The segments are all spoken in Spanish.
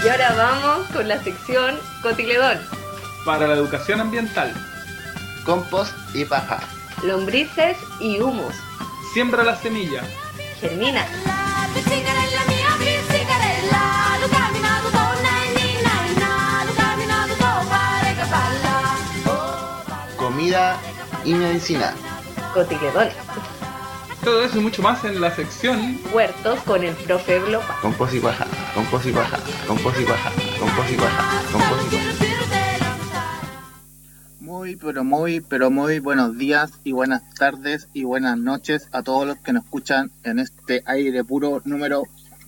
Y ahora vamos con la sección Cotiledón. Para la educación ambiental. Compost y paja. Lombrices y humus. Siembra la semilla. Germina. Comida y medicina. Cotiledón. Todo eso y mucho más en la sección Huertos con el profe Blopa. Compost y paja. Compost y paja. Compost y paja. Compost y paja. Compost y paja. Muy buenos días y buenas tardes y buenas noches a todos los que nos escuchan en este aire puro número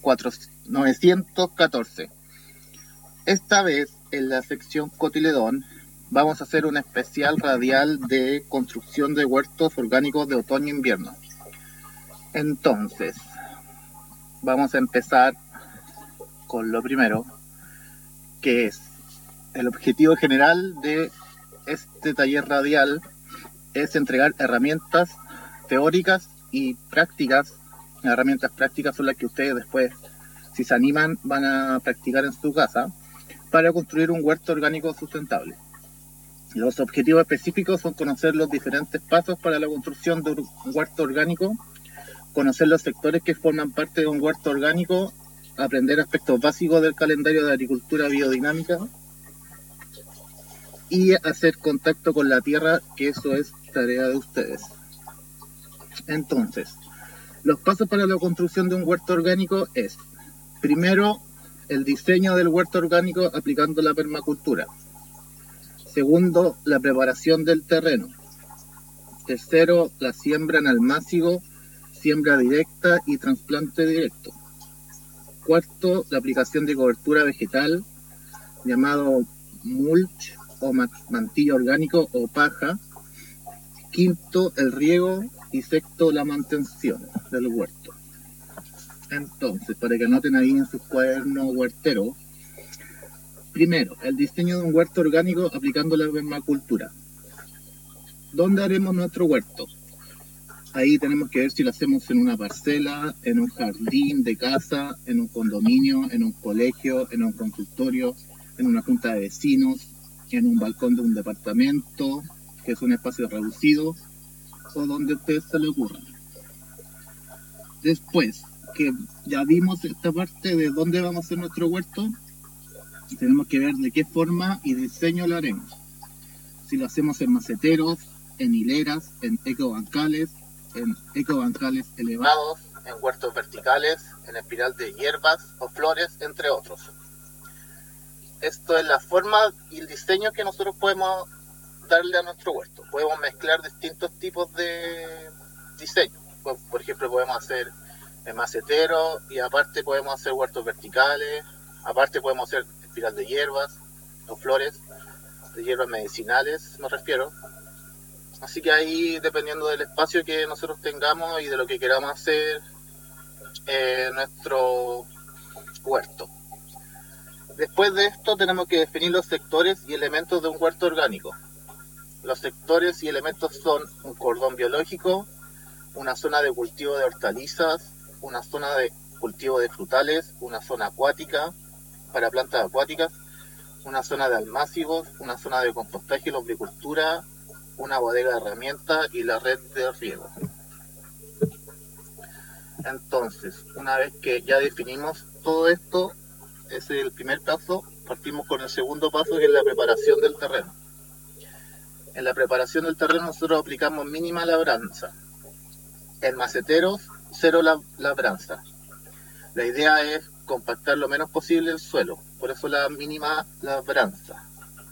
914. Esta vez en la sección Cotiledón vamos a hacer un especial radial de construcción de huertos orgánicos de otoño-invierno. Entonces, vamos a empezar con lo primero, que es el objetivo general de este taller radial, es entregar herramientas teóricas y prácticas. Las herramientas prácticas son las que ustedes después, si se animan, van a practicar en su casa para construir un huerto orgánico sustentable. Los objetivos específicos son conocer los diferentes pasos para la construcción de un huerto orgánico, conocer los sectores que forman parte de un huerto orgánico, aprender aspectos básicos del calendario de agricultura biodinámica y hacer contacto con la tierra, que eso es tarea de ustedes. Entonces, los pasos para la construcción de un huerto orgánico es, primero, el diseño del huerto orgánico aplicando la permacultura. Segundo, la preparación del terreno. Tercero, la siembra en almácigo, siembra directa y trasplante directo. Cuarto, la aplicación de cobertura vegetal, llamado mulch o mantilla orgánico o paja. Quinto, el riego. Y sexto, la mantención del huerto. Entonces, para que anoten ahí en sus cuadernos huerteros, primero, el diseño de un huerto orgánico aplicando la permacultura. ¿Dónde haremos nuestro huerto? Ahí tenemos que ver si lo hacemos en una parcela, en un jardín de casa, en un condominio, en un colegio, en un consultorio, en una junta de vecinos, en un balcón de un departamento, que es un espacio reducido, o donde a ustedes se le ocurra. Después que ya vimos esta parte de dónde vamos a hacer nuestro huerto, tenemos que ver de qué forma y diseño lo haremos. Si lo hacemos en maceteros, en hileras, en ecobancales elevados, en huertos verticales, en espiral de hierbas o flores, entre otros. Esto es la forma y el diseño que nosotros podemos darle a nuestro huerto. Podemos mezclar distintos tipos de diseño. Por ejemplo, podemos hacer en macetero y aparte podemos hacer huertos verticales, aparte podemos hacer espiral de hierbas o flores, de hierbas medicinales me refiero. Así que ahí, dependiendo del espacio que nosotros tengamos y de lo que queramos hacer nuestro huerto. Después de esto tenemos que definir los sectores y elementos de un huerto orgánico. Los sectores y elementos son un cordón biológico, una zona de cultivo de hortalizas, una zona de cultivo de frutales, una zona acuática para plantas acuáticas, una zona de almácigos, una zona de compostaje y lombricultura, una bodega de herramientas y la red de riego. Entonces, una vez que ya definimos todo esto, ese es el primer paso, partimos con el segundo paso, que es la preparación del terreno. En la preparación del terreno nosotros aplicamos mínima labranza. En maceteros, cero labranza. La idea es compactar lo menos posible el suelo, por eso la mínima labranza.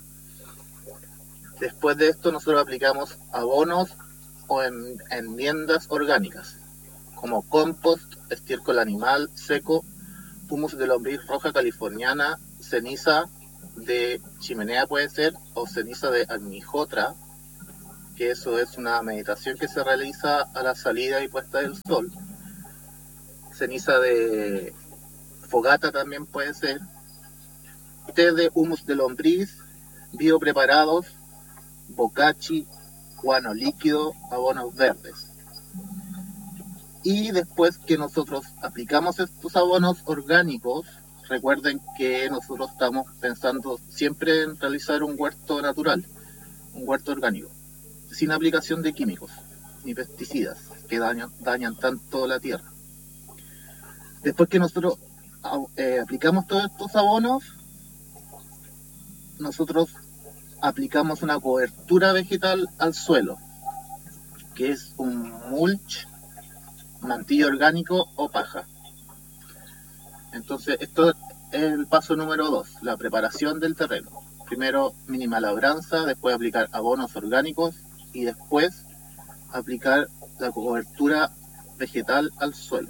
Después de esto nosotros aplicamos abonos o enmiendas orgánicas, como compost, estiércol animal seco, humus de lombriz roja californiana, ceniza de chimenea puede ser, o ceniza de almijotra, que eso es una meditación que se realiza a la salida y puesta del sol. Ceniza de fogata también puede ser. Té de humus de lombriz, biopreparados, bocachi, guano líquido, abonos verdes. Y después que nosotros aplicamos estos abonos orgánicos, recuerden que nosotros estamos pensando siempre en realizar un huerto natural, un huerto orgánico, sin aplicación de químicos ni pesticidas que dañan tanto la tierra. Después que nosotros aplicamos todos estos abonos, nosotros aplicamos una cobertura vegetal al suelo, que es un mulch, mantillo orgánico o paja. Entonces, esto es el paso número 2, la preparación del terreno. Primero, mínima labranza, después aplicar abonos orgánicos y después aplicar la cobertura vegetal al suelo.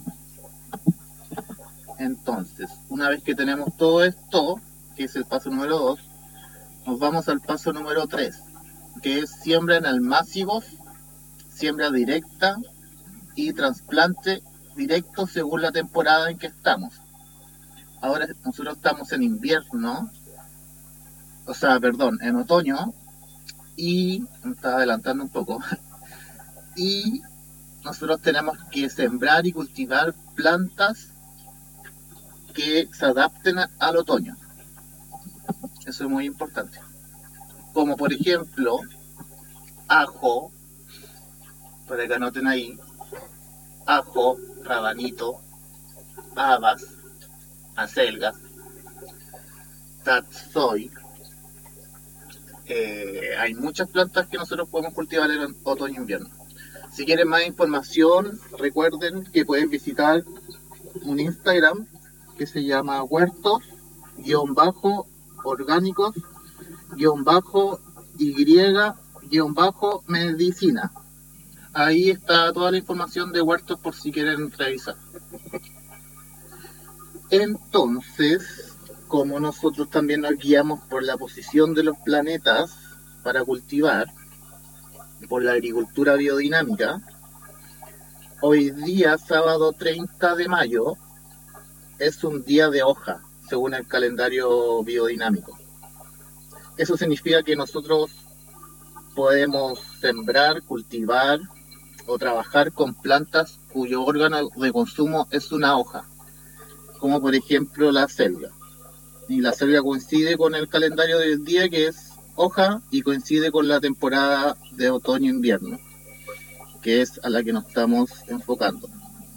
Entonces, una vez que tenemos todo esto, que es el paso número 2, nos vamos al paso número 3, que es siembra en almácigos, siembra directa y trasplante directo según la temporada en que estamos. Ahora nosotros estamos en invierno, en otoño, y me estaba adelantando un poco, y nosotros tenemos que sembrar y cultivar plantas que se adapten al otoño. Eso es muy importante. Como por ejemplo, ajo, para que anoten ahí, ajo, rabanito, habas, acelgas, tatsoi. Hay muchas plantas que nosotros podemos cultivar en otoño e invierno. Si quieren más información, recuerden que pueden visitar un Instagram que se llama huertos-orgánicos-y-medicina. Ahí está toda la información de huertos por si quieren revisar. Entonces, como nosotros también nos guiamos por la posición de los planetas para cultivar, por la agricultura biodinámica, hoy día, sábado 30 de mayo, es un día de hoja, según el calendario biodinámico. Eso significa que nosotros podemos sembrar, cultivar o trabajar con plantas cuyo órgano de consumo es una hoja, como por ejemplo la selga. Y la selga coincide con el calendario del día, que es hoja, y coincide con la temporada de otoño-invierno, que es a la que nos estamos enfocando.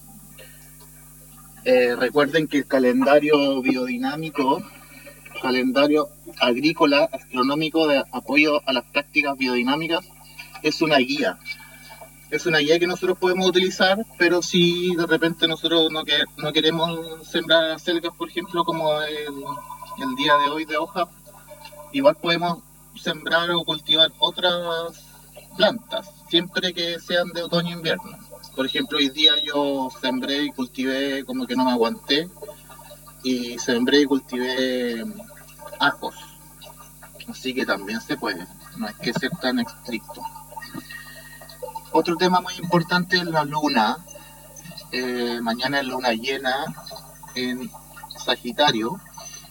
Recuerden que el calendario biodinámico, calendario agrícola astronómico de apoyo a las prácticas biodinámicas, es una guía. Es una guía que nosotros podemos utilizar, pero si de repente nosotros no queremos sembrar selgas, por ejemplo, como el día de hoy de hoja, igual podemos sembrar o cultivar otras plantas, siempre que sean de otoño e invierno. Por ejemplo, hoy día yo sembré y cultivé, como que no me aguanté, y sembré y cultivé ajos. Así que también se puede, no hay que ser tan estricto. Otro tema muy importante es la luna. Mañana es luna llena en Sagitario,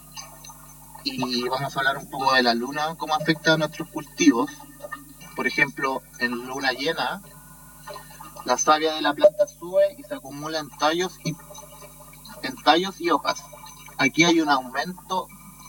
y vamos a hablar un poco de la luna, cómo afecta a nuestros cultivos. Por ejemplo, en luna llena, la savia de la planta sube y se acumula en tallos y hojas. Aquí hay un aumento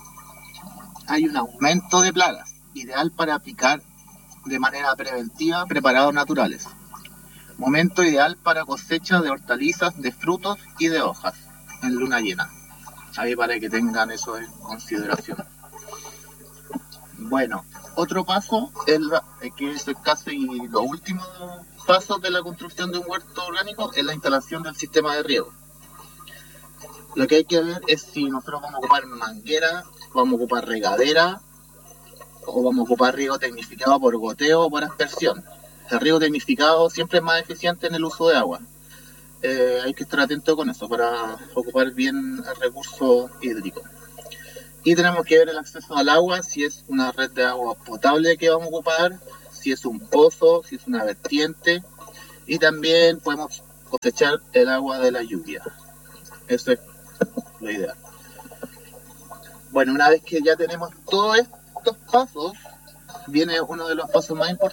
de plagas, ideal para aplicar de manera preventiva preparados naturales. Momento ideal para cosecha de hortalizas, de frutos y de hojas en luna llena. Ahí para que tengan eso en consideración. Bueno, otro paso que es casi los últimos pasos de la construcción de un huerto orgánico, es la instalación del sistema de riego. Lo que hay que ver es si nosotros vamos a ocupar manguera, vamos a ocupar regadera, o vamos a ocupar riego tecnificado por goteo o por aspersión. El riego tecnificado siempre es más eficiente en el uso de agua. Hay que estar atento con eso para ocupar bien el recurso hídrico. Y tenemos que ver el acceso al agua, si es una red de agua potable que vamos a ocupar, si es un pozo, si es una vertiente, y también podemos cosechar el agua de la lluvia. Eso es lo ideal. Bueno, una vez que ya tenemos todos estos pasos, viene uno de los pasos más importantes.